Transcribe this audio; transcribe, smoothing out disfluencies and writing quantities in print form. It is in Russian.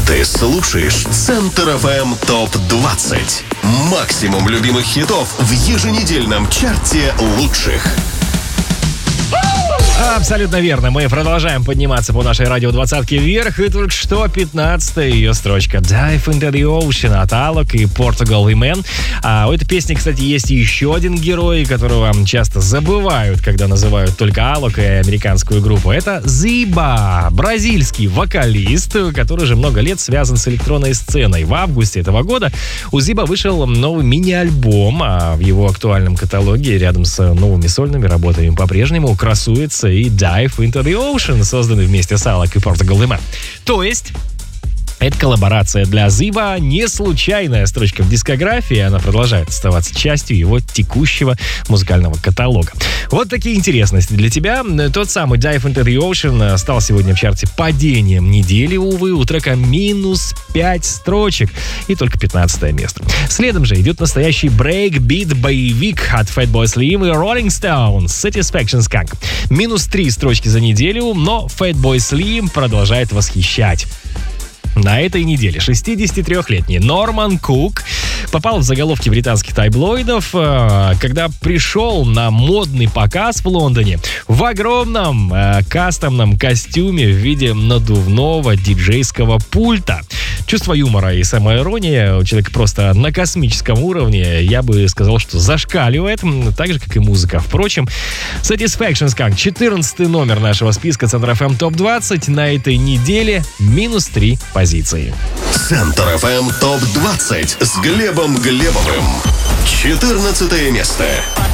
Ты слушаешь Центр FM ТОП-20. Максимум любимых хитов в еженедельном чарте лучших. Абсолютно верно. Мы продолжаем подниматься по нашей радио-двадцатке вверх. И только что 15-я ее строчка. Dive into the Ocean от Alok и Portugal the Man. А у этой песни, кстати, есть еще один герой, которого часто забывают, когда называют только Alok и американскую группу. Это Зиба, бразильский вокалист, который же много лет связан с электронной сценой. В августе этого года у Зиба вышел новый мини-альбом, а в его актуальном каталоге рядом с новыми сольными работами по-прежнему красуется и Dive into the Ocean, созданный вместе с Alok и Portugal the Man. То есть эта коллаборация для Зиба не случайная строчка в дискографии, она продолжает оставаться частью его текущего музыкального каталога. Вот такие интересности для тебя. Тот самый Dive into the Ocean стал сегодня в чарте падением недели, увы, у трека минус 5 строчек и только 15 место. Следом же идет настоящий брейк-бит-боевик от Fatboy Slim и Rolling Stones Satisfaction Skunk. Минус 3 строчки за неделю, но Fatboy Slim продолжает восхищать. На этой неделе 63-летний Норман Кук попал в заголовки британских таблоидов, когда пришел на модный показ в Лондоне в огромном кастомном костюме в виде надувного диджейского пульта. Чувство юмора и самоирония у человека просто на космическом уровне. Я бы сказал, что зашкаливает, так же, как и музыка. Впрочем, Satisfaction Skunk, 14-й номер нашего списка Центр FM ТОП-20. На этой неделе минус 3 позиции. Центр FM ТОП-20 с Глебом Глебовым. 14 место.